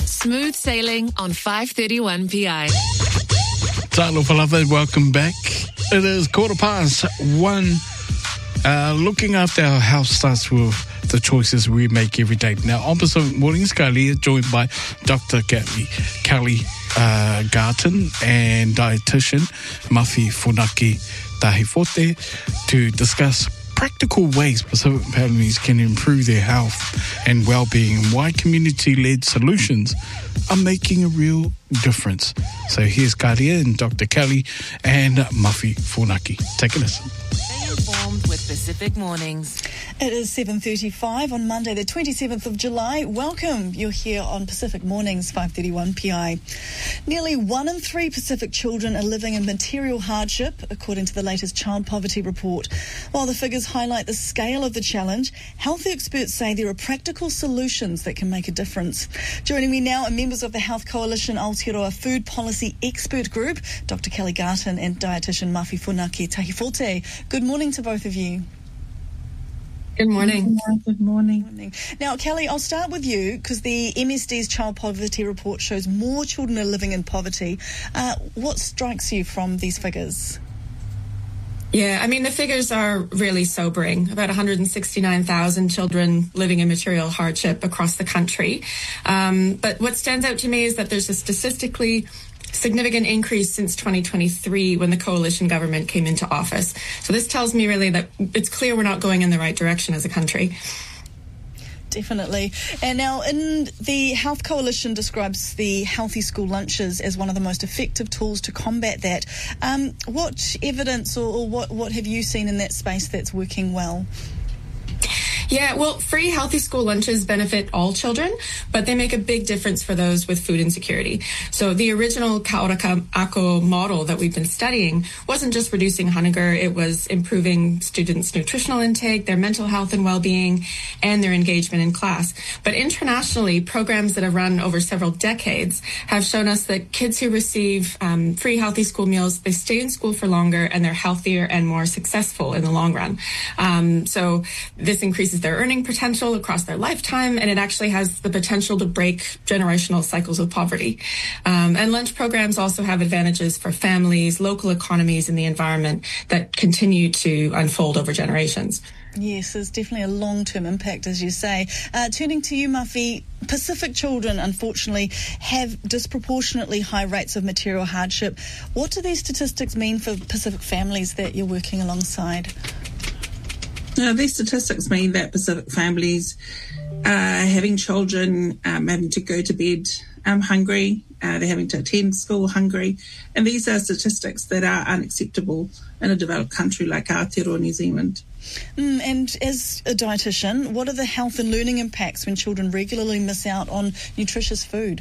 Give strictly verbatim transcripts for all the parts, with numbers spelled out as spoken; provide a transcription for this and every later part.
Smooth sailing on five thirty-one P I. Talofa lava, welcome back. It is quarter past one. Uh, looking after our health starts with the choices we make every day. Now, on Pacific Mornings, Kylie is joined by Doctor Kelly, Kelly uh, Garton and dietitian Mafi Funaki Tahifote to discuss practical ways Pacific families can improve their health and well-being and why community-led solutions are making a real difference. So here's Karia and Doctor Kelly and Mafi Funaki. Take a listen. Stay informed with Pacific Mornings. It is seven thirty-five on Monday, the twenty-seventh of July. Welcome. You're here on Pacific Mornings, five thirty-one P I. Nearly one in three Pacific children are living in material hardship, according to the latest child poverty report. While the figures highlight the scale of the challenge, health experts say there are practical solutions that can make a difference. Joining me now are members of the Health Coalition Aotearoa Food Policy Expert Group, Doctor Kelly Garton and dietitian Mafi Funaki Tahifote. Good morning to both of you. Good morning. Good morning. Good morning. Now, Kelly, I'll start with you because the M S D's child poverty report shows more children are living in poverty. Uh, what strikes you from these figures? Yeah, I mean, the figures are really sobering. About one hundred sixty-nine thousand children living in material hardship across the country. Um, but what stands out to me is that there's a statistically significant increase since twenty twenty-three when the coalition government came into office. So this tells me really that it's clear we're not going in the right direction as a country. Definitely. And now, in the Health Coalition describes the healthy school lunches as one of the most effective tools to combat that. Um, what evidence or, or what, what have you seen in that space that's working well? Yeah, well, free healthy school lunches benefit all children, but they make a big difference for those with food insecurity. So the original Kaoraka Ako model that we've been studying wasn't just reducing hunger, it was improving students' nutritional intake, their mental health and well-being, and their engagement in class. But internationally, programs that have run over several decades have shown us that kids who receive um, free healthy school meals, they stay in school for longer and they're healthier and more successful in the long run. Um, so this increases their earning potential across their lifetime, and it actually has the potential to break generational cycles of poverty. Um, and lunch programs also have advantages for families, local economies, and the environment that continue to unfold over generations. Yes, there's definitely a long-term impact, as you say. Uh, turning to you, Mafi, Pacific children, unfortunately, have disproportionately high rates of material hardship. What do these statistics mean for Pacific families that you're working alongside? Now, these statistics mean that Pacific families are having children um, having to go to bed um, hungry, uh, they're having to attend school hungry, and these are statistics that are unacceptable in a developed country like Aotearoa, New Zealand. Mm, and as a dietitian, what are the health and learning impacts when children regularly miss out on nutritious food?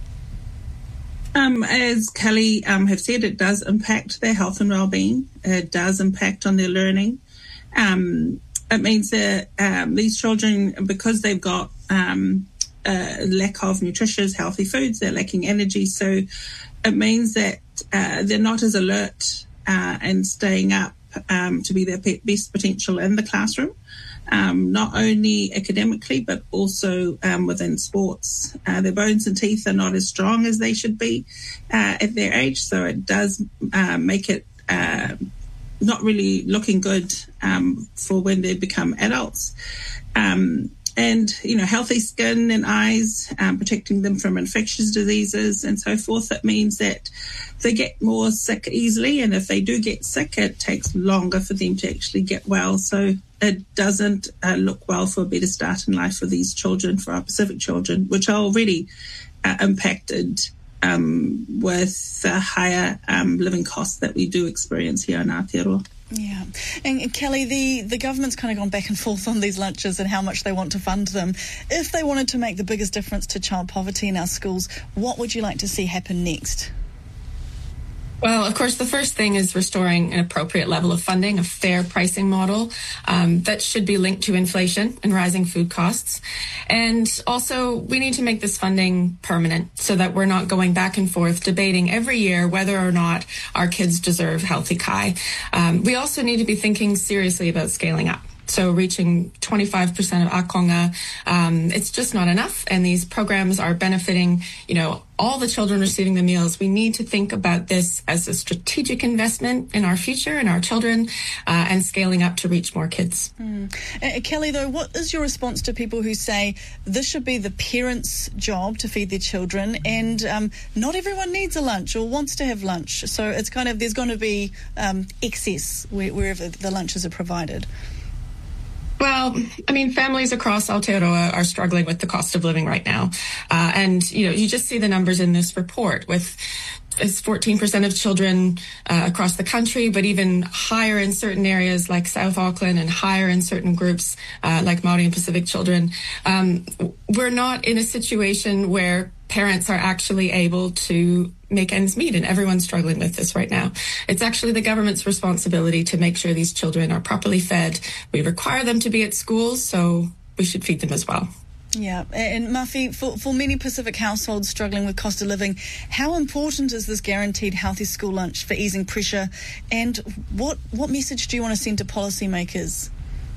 Um, as Kelly um, have said, it does impact their health and well-being. It does impact on their learning. Um, it means that um, these children, because they've got um, a lack of nutritious, healthy foods, they're lacking energy. So it means that uh, they're not as alert uh, and staying up um, to be their best potential in the classroom, um, not only academically, but also um, within sports. Uh, their bones and teeth are not as strong as they should be uh, at their age. So it does uh, make it uh, not really looking good um, for when they become adults. Um, and, you know, healthy skin and eyes, um, protecting them from infectious diseases and so forth. It means that they get more sick easily. And if they do get sick, it takes longer for them to actually get well. So it doesn't uh, look well for a better start in life for these children, for our Pacific children, which are already uh, impacted Um, with the higher um, living costs that we do experience here in Aotearoa. Yeah. And, and Kelly, the, the government's kind of gone back and forth on these lunches and how much they want to fund them. If they wanted to make the biggest difference to child poverty in our schools, what would you like to see happen next? Well, of course, the first thing is restoring an appropriate level of funding, a fair pricing model um, that should be linked to inflation and rising food costs. And also, we need to make this funding permanent so that we're not going back and forth debating every year whether or not our kids deserve healthy kai. Um, we also need to be thinking seriously about scaling up. So reaching twenty-five percent of akonga, um, it's just not enough. And these programs are benefiting, you know, all the children receiving the meals. We need to think about this as a strategic investment in our future and our children, uh, and scaling up to reach more kids. Mm. Uh, Kelly, though, what is your response to people who say this should be the parents' job to feed their children, and um, not everyone needs a lunch or wants to have lunch, so it's kind of, there's going to be um, excess where, wherever the lunches are provided? Well, I mean, families across Aotearoa are struggling with the cost of living right now. Uh, and, you know, you just see the numbers in this report with it's fourteen percent of children uh, across the country, but even higher in certain areas like South Auckland and higher in certain groups uh, like Māori and Pacific children. Um, we're not in a situation where parents are actually able to make ends meet, and everyone's struggling with this right now. It's actually the government's responsibility to make sure these children are properly fed. We require them to be at schools, so we should feed them as well. Yeah, and Mafi, for, for many Pacific households struggling with cost of living, how important is this guaranteed healthy school lunch for easing pressure, and what what message do you want to send to policymakers?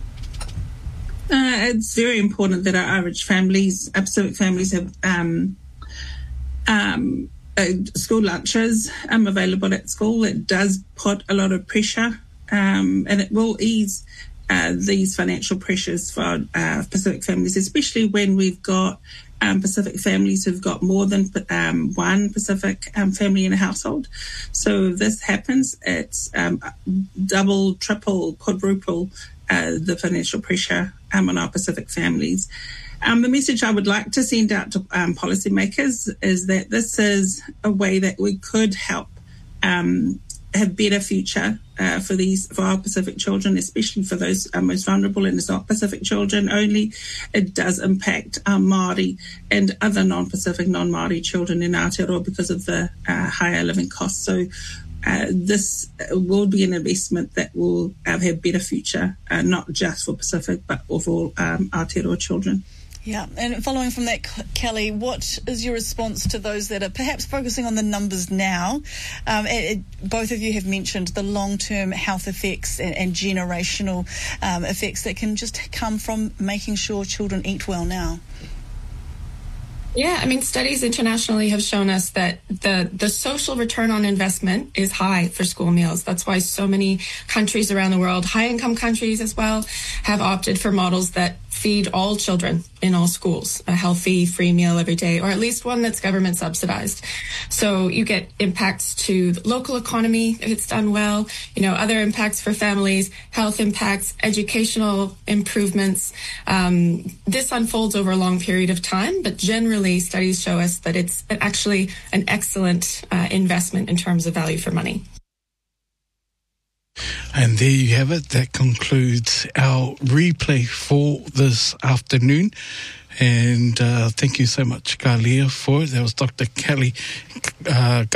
Uh, it's very important that our average families, our Pacific families, have um, um, uh, school lunches um, available at school. It does put a lot of pressure, um, and it will ease Uh, these financial pressures for uh, Pacific families, especially when we've got um, Pacific families who've got more than um, one Pacific um, family in a household. So if this happens, it's um, double, triple, quadruple uh, the financial pressure um, on our Pacific families. Um, the message I would like to send out to um, policymakers is that this is a way that we could help um, have better future uh, for these for our Pacific children, especially for those uh, most vulnerable. And it's not Pacific children only. It does impact our Māori and other non-Pacific, non-Māori children in Aotearoa because of the uh, higher living costs. So uh, this will be an investment that will uh, have better future, uh, not just for Pacific, but for all um, Aotearoa children. Yeah, and following from that, Kelly, what is your response to those that are perhaps focusing on the numbers now? Um, it, it, both of you have mentioned the long-term health effects and, and generational um, effects that can just come from making sure children eat well now. Yeah, I mean, studies internationally have shown us that the, the social return on investment is high for school meals. That's why so many countries around the world, high-income countries as well, have opted for models that feed all children in all schools a healthy, free meal every day, or at least one that's government subsidized. So you get impacts to the local economy if it's done well, you know, other impacts for families, health impacts, educational improvements. Um, this unfolds over a long period of time, but generally studies show us that it's actually an excellent uh, investment in terms of value for money. And there you have it. That concludes our replay for this afternoon. And uh, thank you so much, Kalia, for it. That was Doctor Kelly uh,